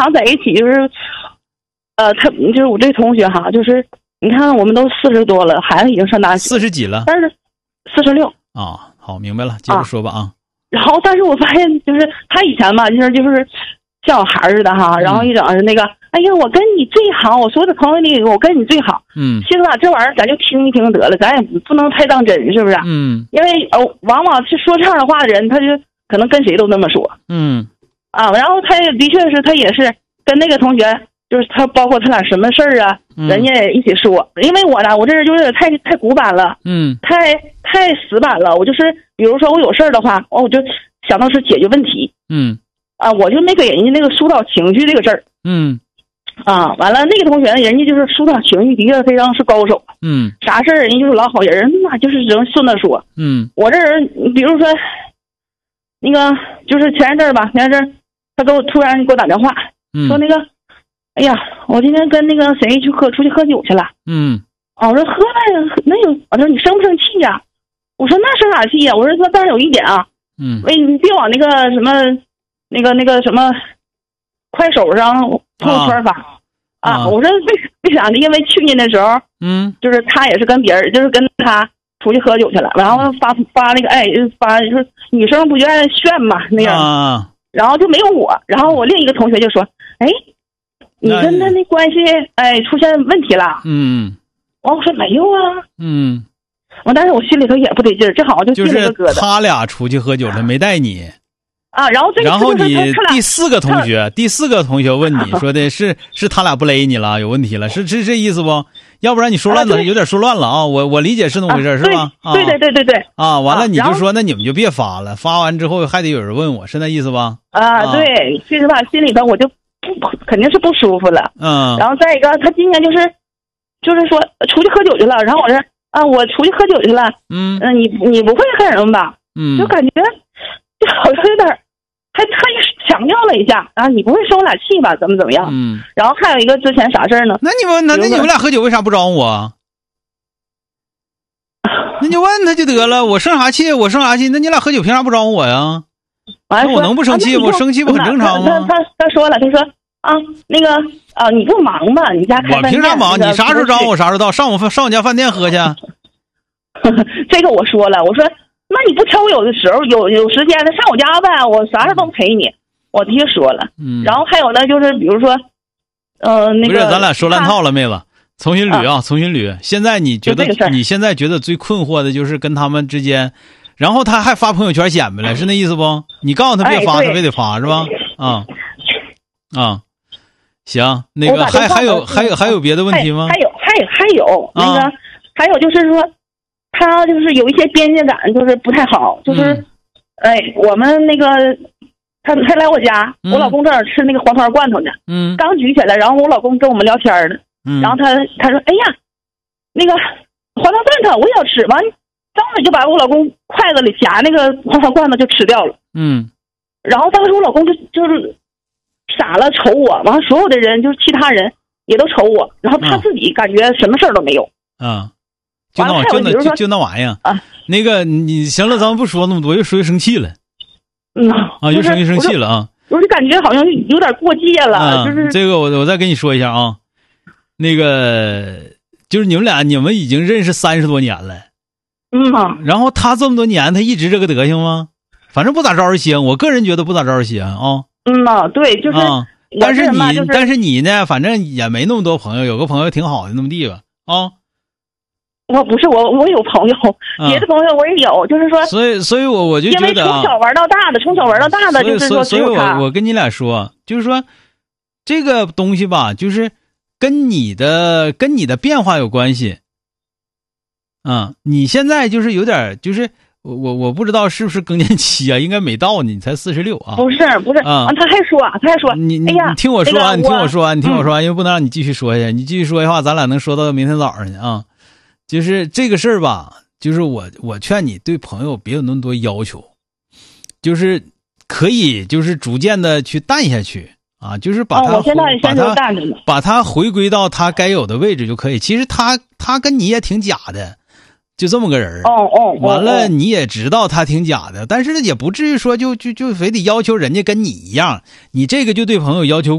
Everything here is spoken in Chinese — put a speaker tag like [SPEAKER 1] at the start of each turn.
[SPEAKER 1] 常在一起，就是他就是我这同学哈，就是你看我们都40多了，孩子已经上大学
[SPEAKER 2] 40几了，
[SPEAKER 1] 但是46
[SPEAKER 2] 啊。好，明白了，接着说吧啊。
[SPEAKER 1] 然后，但是我发现就是他以前吧，就是像我孩儿似的哈，然后一整是那个，哎呀，我跟你最好，我所有的朋友里我跟你最好。其实吧，这玩意儿咱就听一听得了，咱也不能太当真，是不是？因为往往是说这样的话的人，他就可能跟谁都那么说。然后他也的确是，他也是跟那个同学，就是他包括他俩什么事儿啊，人家也一起说。因为我呢，我这人就有点太古板了，太死板了。我就是比如说我有事儿的话，我就想到是解决问题。我就没给人家那个疏导情绪这个事儿。完了那个同学呢，人家就是疏导情绪的确非常是高手。啥事儿人家就是老好人，那就是只能顺着说。我这人比如说那个就是前一阵儿吧，他突然给我打电话，说那个，哎呀，我今天跟那个谁出去喝酒去了。我说喝了那有，我说你生不生气呀？我说那生啥气呀？我说但是有一点啊，你别往那个什么那个什么快手上朋友圈发我说为啥呢？因为去年的时候，就是他也是跟别人，就是跟他出去喝酒去了，然后发那个发就是女生不就爱炫嘛那样，然后就没有我，然后我另一个同学就说，哎，你跟他那关系出现问题了。我说没有啊。但是我心里头也不得劲儿，这好像就进了个疙瘩。
[SPEAKER 2] 就是他俩出去喝酒了，没带你。
[SPEAKER 1] 然后你
[SPEAKER 2] 第四个同学问你说的是他俩不勒你了，有问题了，是这意思不？要不然你说乱了，有点说乱了啊。我理解是那么回事，是吧？
[SPEAKER 1] 对。
[SPEAKER 2] 完了你就说那你们就别发了，发完之后还得有人问我，是那意思吧？
[SPEAKER 1] 对，其实吧心里头我就肯定是不舒服了。然后再一个，他今天就是说出去喝酒去了，然后我说我出去喝酒去了。你不会害人吧？就感觉就好像有点还特意强调了一下你不会生我俩气吧？怎么样？然后还有一个之前啥事儿呢？
[SPEAKER 2] 那你们俩喝酒为啥不找我？那就问他就得了，我生啥气？那你俩喝酒凭啥不找我呀？那我能不生气？我生气不很正常吗？
[SPEAKER 1] 他说了，他说那个你不忙吧？你家开饭店，
[SPEAKER 2] 我凭啥忙？你啥时候找我啥时候到，上我家饭店喝去。
[SPEAKER 1] 这个我说了，我说那你不挑我有的时候有时间的上我家呗，我啥时候都陪你。我的确说了。然后还有呢，就是比如说那个
[SPEAKER 2] 不是咱俩说乱套了，妹子。重新捋。现在你现在觉得最困惑的就是跟他们之间，然后他还发朋友圈显摆了，是那意思不？你告诉他别发，他非得发是吧？行，那个还有别的问题吗？
[SPEAKER 1] 还有那个还有就是说，他就是有一些边界感，就是不太好，就是我们那个他来我家，我老公正好吃那个黄桃罐头呢，刚举起来，然后我老公跟我们聊天呢。然后他说，哎呀，那个黄桃罐头我也要吃，完张嘴就把我老公筷子里夹那个黄桃罐头就吃掉了。然后当时我老公就是傻了，瞅我，完了所有的人就是其他人也都瞅我，然后他自己感觉什么事儿都没有。
[SPEAKER 2] 就那玩意儿那个你行了，咱们不说那么多，越说越生气了。越生气了啊！
[SPEAKER 1] 我就感觉好像有点过界了，就是
[SPEAKER 2] 这个我再跟你说一下啊。那个就是你们已经认识30多年了，然后他这么多年他一直这个德行吗？反正不咋招人稀罕，我个人觉得不咋招人稀罕啊。
[SPEAKER 1] 对，就是
[SPEAKER 2] 但是你呢，反正也没那么多朋友，有个朋友挺好的那么地吧
[SPEAKER 1] 我不是我有朋友，别的朋友我也有，就是说，
[SPEAKER 2] 所以我就觉得，因为
[SPEAKER 1] 从小玩到大的，就是说，
[SPEAKER 2] 所以我跟你俩说，就是说这个东西吧，就是跟你的变化有关系。你现在就是有点就是我不知道是不是更年期啊，应该没到你才46啊。
[SPEAKER 1] 不是他还说你
[SPEAKER 2] 听我说啊，你听我说，因为不能让你继续说下去，你继续说的话咱俩能说到明天早上去啊。就是这个事儿吧，就是我劝你对朋友别有那么多要求，就是可以就是逐渐的去淡下去啊，就是把他回归到他该有的位置就可以。其实他跟你也挺假的，就这么个人。完了你也知道他挺假的，但是也不至于说就非得要求人家跟你一样，你这个就对朋友要求